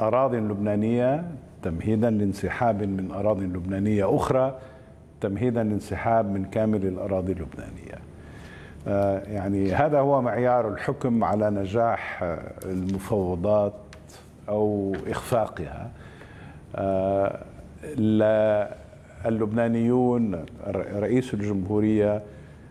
أراضٍ لبنانية تمهيدا لانسحاب من أراضٍ لبنانية أخرى تمهيدا لانسحاب من كامل الأراضي اللبنانية. يعني هذا هو معيار الحكم على نجاح المفاوضات أو إخفاقها. اللبنانيون، رئيس الجمهورية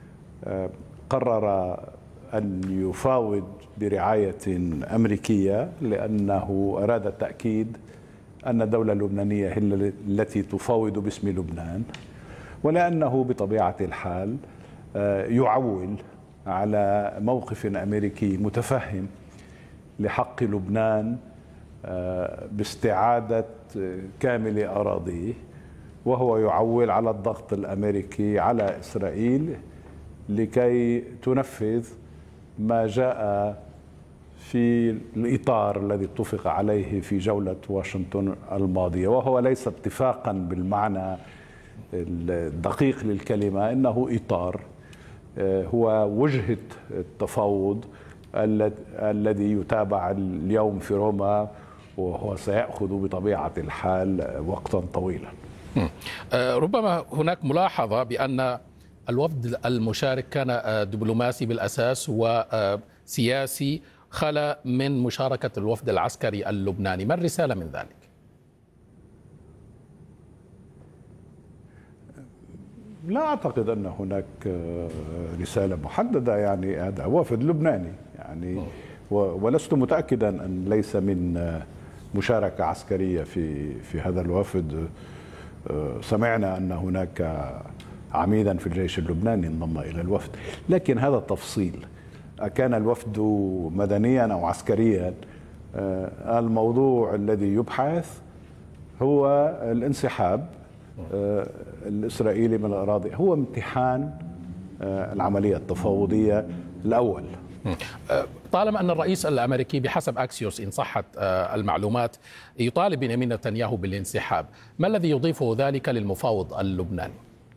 قرر أن يفاوض برعاية أمريكية لأنه أراد التأكيد أن الدولة اللبنانية هي التي تفاوض باسم لبنان، ولأنه بطبيعة الحال يعول على موقف أمريكي متفهم لحق لبنان باستعادة كامل أراضيه، وهو يعول على الضغط الأمريكي على إسرائيل لكي تنفذ ما جاء في الإطار الذي اتفق عليه في جولة واشنطن الماضية، وهو ليس اتفاقا بالمعنى الدقيق للكلمة، إنه إطار، هو وجهة التفاوض الذي يتابع اليوم في روما، وهو سيأخذ بطبيعة الحال وقتا طويلا. ربما هناك ملاحظة بأن الوفد المشارك كان دبلوماسي بالأساس وسياسي خلا من مشاركة الوفد العسكري اللبناني، ما الرسالة من ذلك؟ لا أعتقد أن هناك رسالة محددة، يعني هذا وفد لبناني يعني، ولست متأكدا أن ليس من مشاركة عسكرية في هذا الوفد. سمعنا أن هناك عميدا في الجيش اللبناني انضم إلى الوفد، لكن هذا التفصيل. كان الوفد مدنيا أو عسكريا، الموضوع الذي يبحث هو الانسحاب الإسرائيلي من الأراضي، هو امتحان العملية التفاوضية الأول. طالما أن الرئيس الأمريكي بحسب أكسيوس إن صحت المعلومات يطالب بنيامين نتنياهو بالانسحاب، ما الذي يضيفه ذلك للمفاوض اللبناني؟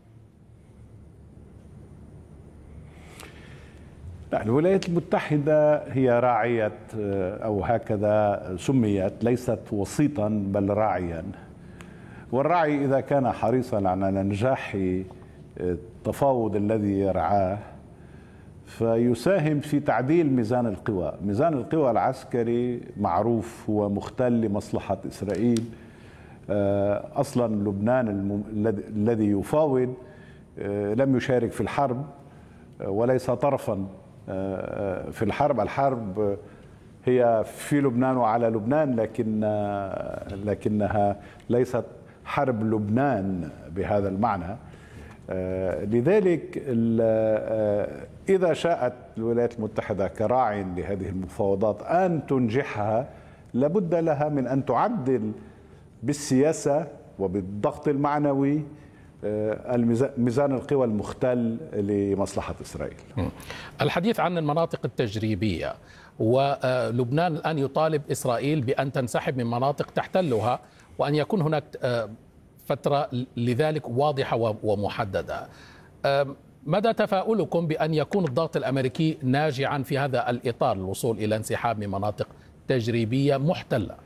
الولايات المتحدة هي راعية، أو هكذا سميت، ليست وسيطا بل راعيا، والراعي إذا كان حريصا على نجاح التفاوض الذي يرعاه فيساهم في تعديل ميزان القوى. ميزان القوى العسكري معروف هو مختل لمصلحة إسرائيل. أصلا لبنان الذي يفاوض لم يشارك في الحرب وليس طرفا في الحرب. الحرب هي في لبنان وعلى لبنان، لكنها ليست حرب لبنان بهذا المعنى. لذلك إذا شاءت الولايات المتحدة كراع لهذه المفاوضات أن تنجحها، لابد لها من أن تعدل بالسياسة وبالضغط المعنوي ميزان القوى المختل لمصلحة إسرائيل. الحديث عن المناطق التجريبية، ولبنان الآن يطالب إسرائيل بأن تنسحب من مناطق تحتلها وأن يكون هناك فترة لذلك واضحة ومحددة. مدى تفاؤلكم بأن يكون الضغط الأمريكي ناجعا في هذا الإطار للوصول إلى انسحاب من مناطق تجريبية محتلة؟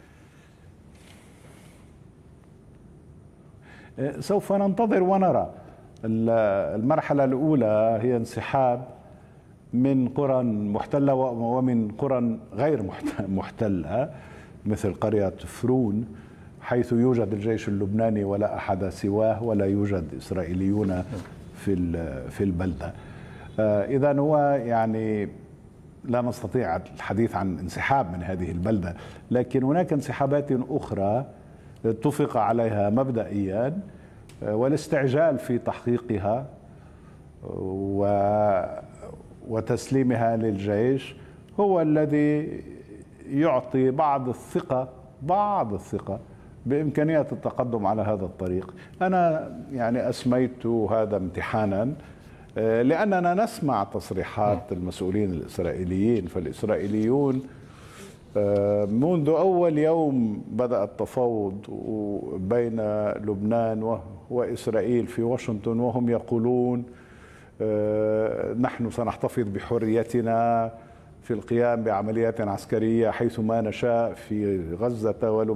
سوف ننتظر ونرى. المرحلة الأولى هي انسحاب من قرى محتلة ومن قرى غير محتلة مثل قرية فرون، حيث يوجد الجيش اللبناني ولا أحد سواه ولا يوجد إسرائيليون في البلدة. إذن هو يعني لا نستطيع الحديث عن انسحاب من هذه البلدة، لكن هناك انسحابات أخرى اتفق عليها مبدئيا، والاستعجال في تحقيقها وتسليمها للجيش هو الذي يعطي بعض الثقة بإمكانية التقدم على هذا الطريق. أنا يعني أسميت هذا امتحانا لأننا نسمع تصريحات المسؤولين الإسرائيليين، فالإسرائيليون منذ أول يوم بدأ التفاوض بين لبنان وإسرائيل في واشنطن وهم يقولون نحن سنحتفظ بحريتنا في القيام بعمليات عسكرية حيثما نشاء في غزة ولبنان.